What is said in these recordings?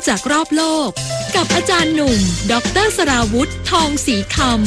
จากรอบโลกกับอาจารย์หนุ่มดร.สราวุธทองศรีคำ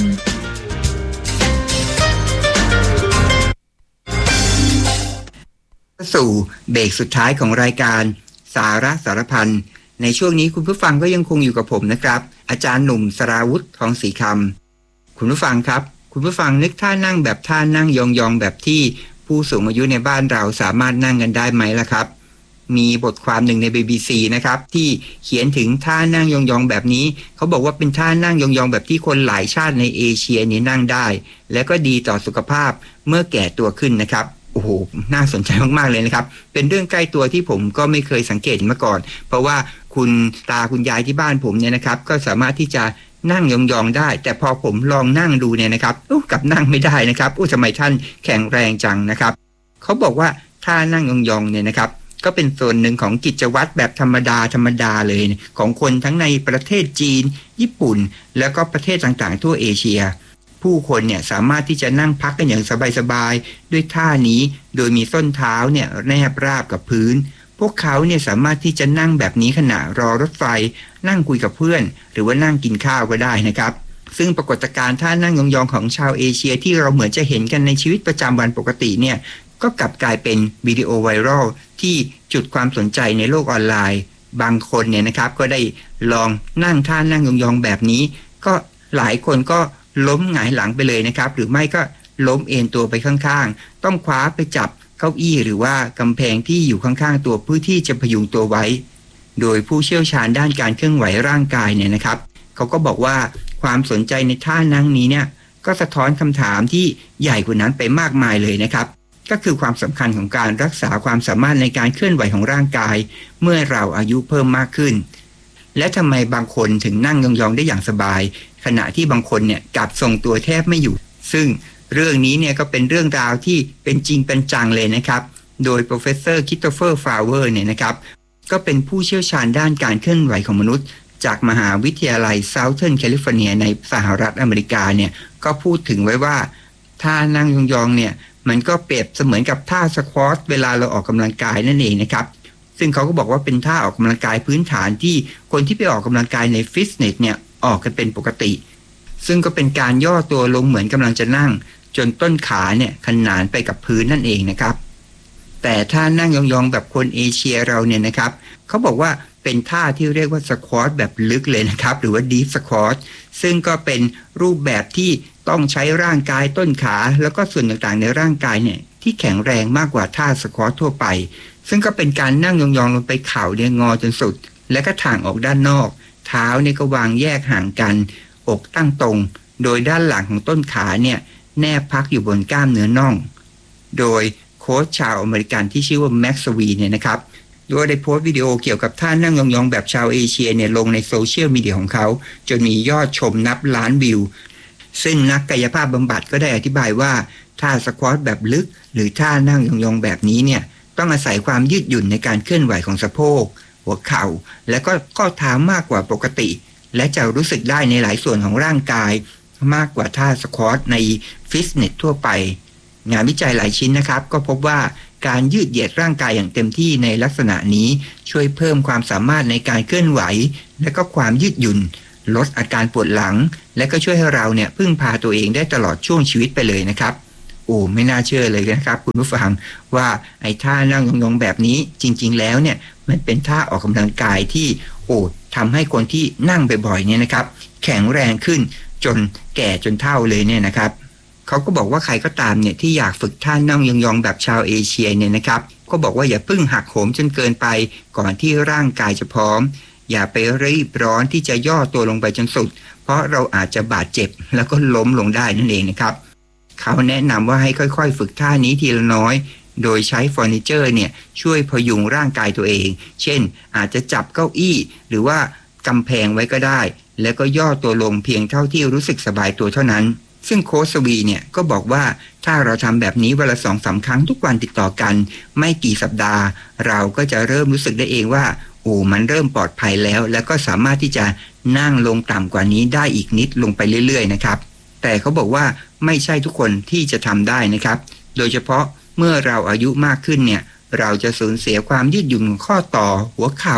สู่เบรกสุดท้ายของรายการสาระสารพันในช่วงนี้คุณผู้ฟังก็ยังคงอยู่กับผมนะครับอาจารย์หนุ่มสราวุธทองศรีคำคุณผู้ฟังครับคุณผู้ฟังนึกท่านั่งแบบท่านั่งยองๆแบบที่ผู้สูงอายุในบ้านเราสามารถนั่งกันได้ไหมล่ะครับมีบทความหนึ่งใน BBC นะครับที่เขียนถึงท่านั่งยองๆแบบนี้เขาบอกว่าเป็นท่านั่งยองๆแบบที่คนหลายชาติในเอเชียนี้นั่งได้และก็ดีต่อสุขภาพเมื่อแก่ตัวขึ้นนะครับโอ้โหน่าสนใจมากๆเลยนะครับเป็นเรื่องใกล้ตัวที่ผมก็ไม่เคยสังเกตมาก่อนเพราะว่าคุณตาคุณยายที่บ้านผมเนี่ยนะครับก็สามารถที่จะนั่งยองๆได้แต่พอผมลองนั่งดูเนี่ยนะครับกลับนั่งไม่ได้นะครับทำไมท่านแข็งแรงจังนะครับเขาบอกว่าท่านั่งยองๆเนี่ยนะครับก็เป็นส่วนหนึ่งของกิจวัตรแบบธรรมดาเลยของคนทั้งในประเทศจีนญี่ปุ่นแล้วก็ประเทศต่างๆทั่วเอเชียผู้คนเนี่ยสามารถที่จะนั่งพักกันอย่างสบายๆด้วยท่านี้โดยมีส้นเท้าเนี่ยแนบราบกับพื้นพวกเขาเนี่ยสามารถที่จะนั่งแบบนี้ขณะรอรถไฟนั่งคุยกับเพื่อนหรือว่านั่งกินข้าวก็ได้นะครับซึ่งปรากฏการณ์ท่านั่งยองๆของชาวเอเชียที่เราเหมือนจะเห็นกันในชีวิตประจำวันปกติเนี่ยก็กลับกลายเป็นวิดีโอไวรัลที่จุดความสนใจในโลกออนไลน์บางคนเนี่ยนะครับก็ได้ลองนั่งท่านั่งยองๆแบบนี้ก็หลายคนก็ล้มหงายหลังไปเลยนะครับหรือไม่ก็ล้มเอนตัวไปข้างๆต้องคว้าไปจับเก้าอี้หรือว่ากำแพงที่อยู่ข้างๆตัวเพื่อที่จะพยุงตัวไว้โดยผู้เชี่ยวชาญด้านการเคลื่อนไหวร่างกายเนี่ยนะครับเขาก็บอกว่าความสนใจในท่านั่งนี้เนี่ยก็สะท้อนคำถามที่ใหญ่กว่านั้นไปมากมายเลยนะครับก็คือความสำคัญของการรักษาความสามารถในการเคลื่อนไหวของร่างกายเมื่อเราอายุเพิ่มมากขึ้นและทำไมบางคนถึงนั่งยองๆได้อย่างสบายขณะที่บางคนเนี่ยกลับทรงตัวแทบไม่อยู่ซึ่งเรื่องนี้เนี่ยก็เป็นเรื่องราวที่เป็นจริงเป็นจังเลยนะครับโดย Professor Christopher Flower เนี่ยนะครับก็เป็นผู้เชี่ยวชาญด้านการเคลื่อนไหวของมนุษย์จากมหาวิทยาลัย Southern California ในสหรัฐอเมริกาเนี่ยก็พูดถึงไว้ว่าท่านั่งยองๆเนี่ยมันก็เปรียบเสมือนกับท่าสควอตเวลาเราออกกำลังกายนั่นเองนะครับซึ่งเขาก็บอกว่าเป็นท่าออกกำลังกายพื้นฐานที่คนที่ไปออกกำลังกายในฟิตเนสเนี่ยออกกันเป็นปกติซึ่งก็เป็นการย่อตัวลงเหมือนกำลังจะนั่งจนต้นขาเนี่ยขนานไปกับพื้นนั่นเองนะครับแต่ท่านั่งยองๆแบบคนเอเชียเราเนี่ยนะครับเขาบอกว่าเป็นท่าที่เรียกว่าสควอตแบบลึกเลยนะครับหรือว่าดีฟสควอตซึ่งก็เป็นรูปแบบที่ต้องใช้ร่างกายต้นขาแล้วก็ส่วนต่างๆในร่างกายเนี่ยที่แข็งแรงมากกว่าท่าสควอตทั่วไปซึ่งก็เป็นการนั่งยองๆลงไปเข่าเนี่ยงอจนสุดและก็ถ่างออกด้านนอกเท้าเนี่ยก็วางแยกห่างกันอกตั้งตรงโดยด้านหลังของต้นขาเนี่ยแนบพักอยู่บนกล้ามเนื้อน่องโดยโค้ชชาวอเมริกันที่ชื่อว่าแม็กซ์วีเนี่ยนะครับโดยได้โพสต์วิดีโอเกี่ยวกับท่านั่งยองๆแบบชาวเอเชียเนี่ยลงในโซเชียลมีเดียของเขาจนมียอดชมนับล้านวิวซึ่งนักกายภาพบำบัดก็ได้อธิบายว่าท่าสควอตแบบลึกหรือท่านั่งยองๆแบบนี้เนี่ยต้องอาศัยความยืดหยุ่นในการเคลื่อนไหวของสะโพกหัวเข่าและก็ข้อเท้ามากกว่าปกติและจะรู้สึกได้ในหลายส่วนของร่างกายมากกว่าท่าสควอตในฟิตเนสทั่วไปงานวิจัยหลายชิ้นนะครับก็พบว่าการยืดเหยียดร่างกายอย่างเต็มที่ในลักษณะนี้ช่วยเพิ่มความสามารถในการเคลื่อนไหวและก็ความยืดหยุ่นลดอาการปวดหลังและก็ช่วยให้เราเนี่ยพึ่งพาตัวเองได้ตลอดช่วงชีวิตไปเลยนะครับโอ้ไม่น่าเชื่อเลยนะครับคุณผู้ฟังว่าไอ้ท่านั่งยองๆแบบนี้จริงๆแล้วเนี่ยมันเป็นท่าออกกำลังกายที่ทำให้คนที่นั่งบ่อยๆเนี่ยนะครับแข็งแรงขึ้นจนแก่จนเฒ่าเลยเนี่ยนะครับเขาก็บอกว่าใครก็ตามเนี่ยที่อยากฝึกท่านั่งยองๆแบบชาวเอเชียเนี่ยนะครับก็บอกว่าอย่าเพิ่งหักโหมจนเกินไปก่อนที่ร่างกายจะพร้อมอย่าไปรีบร้อนที่จะย่อตัวลงไปจนสุดเพราะเราอาจจะบาดเจ็บแล้วก็ล้มลงได้นั่นเองนะครับเขาแนะนำว่าให้ค่อยๆฝึกท่านี้ทีละน้อยโดยใช้เฟอร์นิเจอร์เนี่ยช่วยพยุงร่างกายตัวเองเช่นอาจจะจับเก้าอี้หรือว่ากำแพงไว้ก็ได้แล้วก็ย่อตัวลงเพียงเท่าที่รู้สึกสบายตัวเท่านั้นซึ่งโค้ชวีเนี่ยก็บอกว่าถ้าเราทำแบบนี้วันละ 2-3 ครั้งทุกวันติดต่อกันไม่กี่สัปดาห์เราก็จะเริ่มรู้สึกได้เองว่ามันเริ่มปลอดภัยแล้วก็สามารถที่จะนั่งลงต่ำกว่านี้ได้อีกนิดลงไปเรื่อยๆนะครับแต่เขาบอกว่าไม่ใช่ทุกคนที่จะทำได้นะครับโดยเฉพาะเมื่อเราอายุมากขึ้นเนี่ยเราจะสูญเสียความยืดหยุ่นของข้อต่อหัวเข่า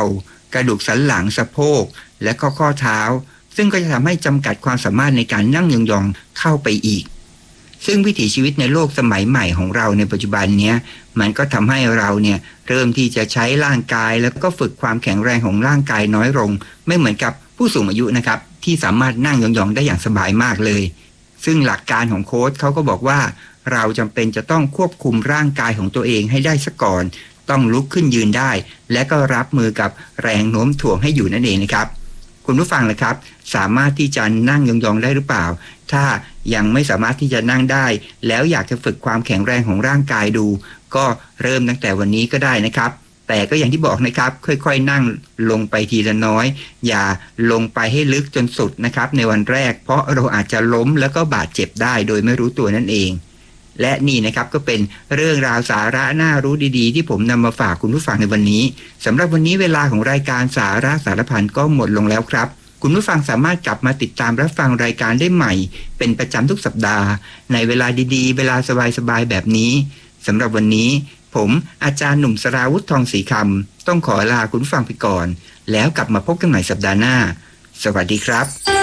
กระดูกสันหลังสะโพกและข้อเท้าซึ่งก็จะทำให้จำกัดความสามารถในการนั่งยองๆเข้าไปอีกซึ่งวิถีชีวิตในโลกสมัยใหม่ของเราในปัจจุบันเนี้ยมันก็ทำให้เราเนี่ยเริ่มที่จะใช้ร่างกายแล้วก็ฝึกความแข็งแรงของร่างกายน้อยลงไม่เหมือนกับผู้สูงอายุนะครับที่สามารถนั่งยองๆได้อย่างสบายมากเลยซึ่งหลักการของโค้ชเขาก็บอกว่าเราจำเป็นจะต้องควบคุมร่างกายของตัวเองให้ได้ซะก่อนต้องลุกขึ้นยืนได้และก็รับมือกับแรงโน้มถ่วงให้อยู่นั่นเองนะครับคุณผู้ฟังล่ะครับสามารถที่จะนั่งยองๆได้หรือเปล่าถ้ายังไม่สามารถที่จะนั่งได้แล้วอยากจะฝึกความแข็งแรงของร่างกายดูก็เริ่มตั้งแต่วันนี้ก็ได้นะครับแต่ก็อย่างที่บอกนะครับค่อยๆนั่งลงไปทีละน้อยอย่าลงไปให้ลึกจนสุดนะครับในวันแรกเพราะเราอาจจะล้มแล้วก็บาดเจ็บได้โดยไม่รู้ตัวนั่นเองและนี่นะครับก็เป็นเรื่องราวสาระน่ารู้ดีๆที่ผมนำมาฝากคุณผู้ฟังในวันนี้สำหรับวันนี้เวลาของรายการสาระสารพันก็หมดลงแล้วครับคุณผู้ฟังสามารถกลับมาติดตามรับฟังรายการได้ใหม่เป็นประจำทุกสัปดาห์ในเวลาดีๆเวลาสบายๆแบบนี้สำหรับวันนี้ผมอาจารย์หนุ่มสราวุธทองศรีคำต้องขอลาคุณผู้ฟังไปก่อนแล้วกลับมาพบกันใหม่สัปดาห์หน้าสวัสดีครับ